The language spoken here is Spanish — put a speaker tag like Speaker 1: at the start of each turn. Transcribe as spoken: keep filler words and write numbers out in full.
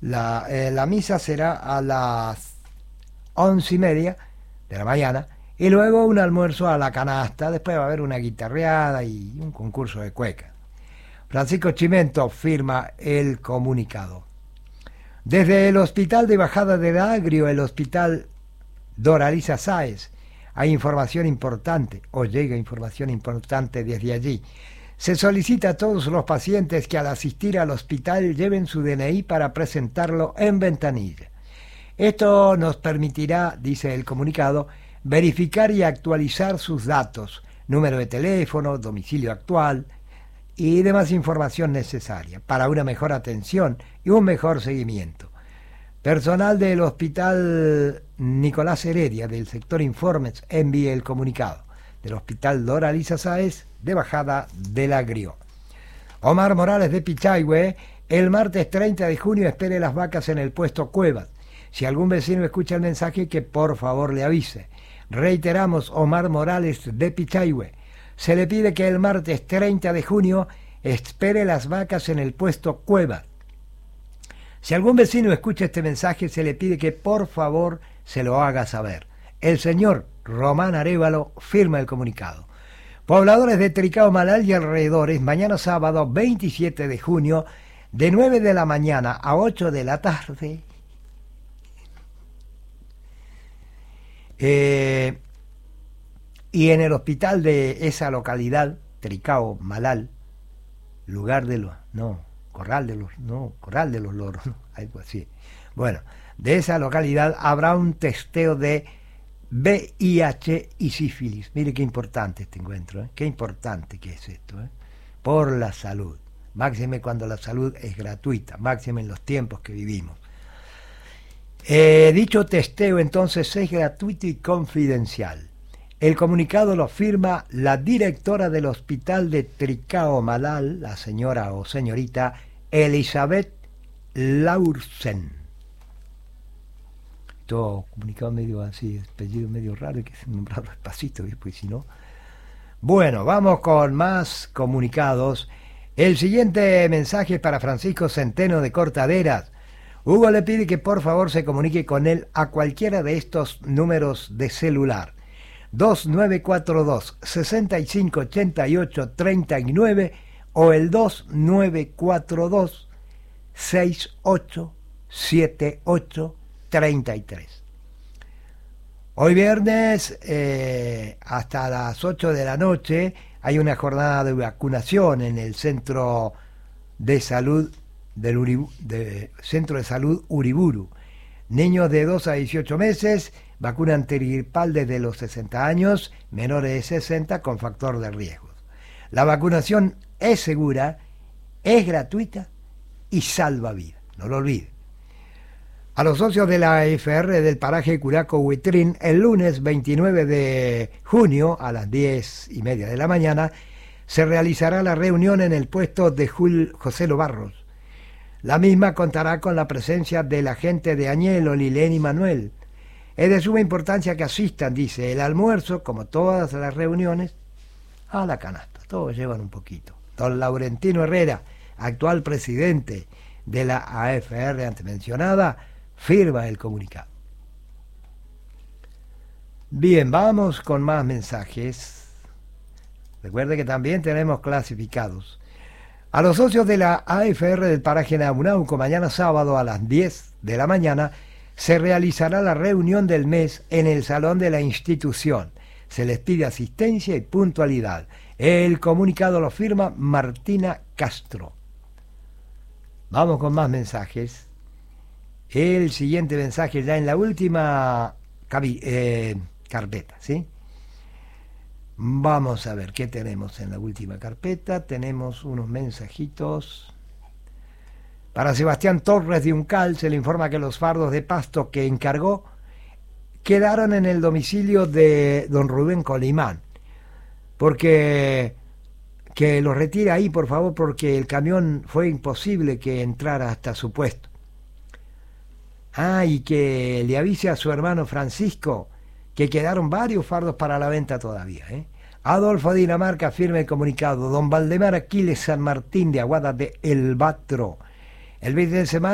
Speaker 1: La, eh, la misa será a las once y media de la mañana y luego un almuerzo a la canasta. Después va a haber una guitarreada y un concurso de cueca. Francisco Chimento firma el comunicado. Desde el Hospital de Bajada del Agrio, el Hospital Doraliza Sáez, hay información importante, o llega información importante desde allí. Se solicita a todos los pacientes que al asistir al hospital lleven su D N I para presentarlo en ventanilla. Esto nos permitirá, dice el comunicado, verificar y actualizar sus datos, número de teléfono, domicilio actual y demás información necesaria para una mejor atención y un mejor seguimiento. Personal del Hospital Nicolás Heredia del sector Informes envíe el comunicado. Del Hospital Doraliza Sáez de Bajada del Agrio. Omar Morales de Pichahue, el martes treinta de junio espere las vacas en el puesto Cuevas. Si algún vecino escucha el mensaje, que por favor le avise. Reiteramos, Omar Morales de Pichahue. Se le pide que el martes treinta de junio espere las vacas en el puesto Cuevas. Si algún vecino escucha este mensaje, se le pide que por favor se lo haga saber. El señor Román Arévalo firma el comunicado. Pobladores de Tricao, Malal y alrededores, mañana sábado veintisiete de junio, de nueve de la mañana a ocho de la tarde. Eh, y en el hospital de esa localidad, Tricao, Malal, lugar de los, no, Corral de los, no, Corral de los Loros, no, algo así. Bueno, de esa localidad habrá un testeo de V I H y sífilis. Mire qué importante este encuentro, ¿eh? Qué importante que es esto, ¿eh? Por la salud. Máxime cuando la salud es gratuita, máxime en los tiempos que vivimos. Eh, dicho testeo entonces es gratuito y confidencial. El comunicado lo firma la directora del Hospital de Tricao Malal, la señora o señorita Elizabeth Laursen. Todo comunicado medio así, apellido medio raro, hay que nombrarlo despacito, pues si no. Bueno, vamos con más comunicados. El siguiente mensaje es para Francisco Centeno de Cortaderas. Hugo le pide que por favor se comunique con él a cualquiera de estos números de celular. dos nueve cuatro dos, seis cinco ocho ocho, tres nueve o el dos nueve cuatro dos, seis ocho siete ocho treinta y tres. Hoy viernes eh, hasta las ocho de la noche hay una jornada de vacunación en el Centro de Salud del Uribu, de, Centro de Salud Uriburu. Niños de dos a dieciocho meses, vacuna antigripal desde los sesenta años, menores de sesenta con factor de riesgo. La vacunación es segura, es gratuita y salva vidas, no lo olviden. A los socios de la A F R del paraje Curaco-Huitrín, el lunes veintinueve de junio a las diez y media de la mañana, se realizará la reunión en el puesto de Jul José Lobarros. La misma contará con la presencia de la gente de Añelo, Lilén y Manuel. Es de suma importancia que asistan, dice, el almuerzo, como todas las reuniones, a la canasta. Todos llevan un poquito. Don Laurentino Herrera, actual presidente de la A F R antes mencionada, firma el comunicado. Bien, vamos con más mensajes. Recuerde que también tenemos clasificados. A los socios de la A F R del paraje Namunauco, mañana sábado a las diez de la mañana, se realizará la reunión del mes en el salón de la institución. Se les pide asistencia y puntualidad. El comunicado lo firma Martina Castro. Vamos con más mensajes. El siguiente mensaje ya en la última cabi, eh, carpeta, ¿sí? Vamos a ver qué tenemos en la última carpeta. Tenemos unos mensajitos. Para Sebastián Torres de Uncal se le informa que los fardos de pasto que encargó quedaron en el domicilio de don Rubén Colimán. Porque que los retire ahí, por favor, porque el camión fue imposible que entrara hasta su puesto. Ah, y que le avise a su hermano Francisco que quedaron varios fardos para la venta todavía, ¿eh? Adolfo Dinamarca firma el comunicado. Don Valdemar Aquiles San Martín de Aguada de El Batro. El veinte de semana